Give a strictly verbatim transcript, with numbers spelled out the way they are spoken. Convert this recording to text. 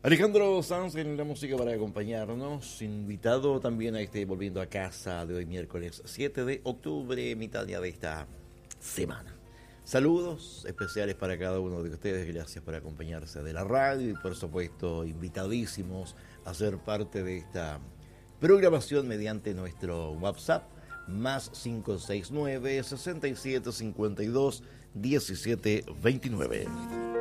Alejandro Sanz en la música para acompañarnos, invitado también a este Volviendo a Casa de hoy miércoles siete de octubre, mitad ya de esta semana. Saludos especiales para cada uno de ustedes, gracias por acompañarse de la radio y por supuesto invitadísimos a ser parte de esta programación mediante nuestro WhatsApp más cinco seis nueve, sesenta y siete cincuenta y dos, diecisiete veintinueve.